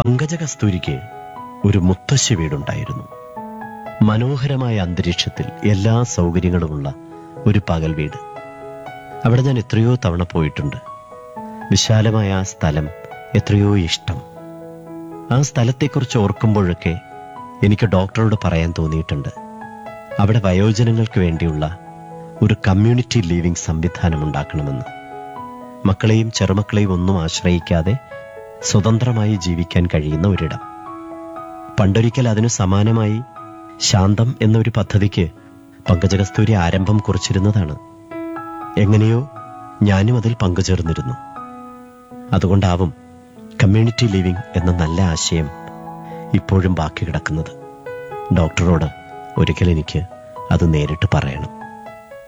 പങ്കജകസ്തൂരിക്ക് ഒരു മുത്തശ്ശി വീടുണ്ടായിരുന്നു. മനോഹരമായ അന്തരീക്ഷത്തിൽ എല്ലാ സൗകര്യങ്ങളുമുള്ള ഒരു പകൽ വീട്. അവിടെ ഞാൻ എത്രയോ തവണ പോയിട്ടുണ്ട്. വിശാലമായ ആ സ്ഥലം എത്രയോ ഇഷ്ടം. ആ സ്ഥലത്തെക്കുറിച്ച് ഓർക്കുമ്പോഴൊക്കെ എനിക്ക് ഡോക്ടറോട് പറയാൻ തോന്നിയിട്ടുണ്ട്, അവിടെ വയോജനങ്ങൾക്ക് വേണ്ടിയുള്ള ഒരു കമ്മ്യൂണിറ്റി ലിവിംഗ് സംവിധാനം ഉണ്ടാക്കണമെന്ന്. മക്കളെയും ചെറുമക്കളെയും ഒന്നും ആശ്രയിക്കാതെ സ്വതന്ത്രമായി ജീവിക്കാൻ കഴിയുന്ന ഒരിടം. പണ്ടൊരിക്കൽ അതിനു സമാനമായി ശാന്തം എന്നൊരു പദ്ധതിക്ക് പങ്കജകസ്തൂരി ആരംഭം കുറിച്ചിരുന്നതാണ്. എങ്ങനെയോ ഞാനും അതിൽ പങ്കുചേർന്നിരുന്നു. അതുകൊണ്ടാവും കമ്മ്യൂണിറ്റി ലിവിംഗ് എന്ന നല്ല ആശയം ഇപ്പോഴും ബാക്കി കിടക്കുന്നത്. ഡോക്ടറോട് ഒരിക്കൽ എനിക്ക് അത് നേരിട്ട് പറയണം.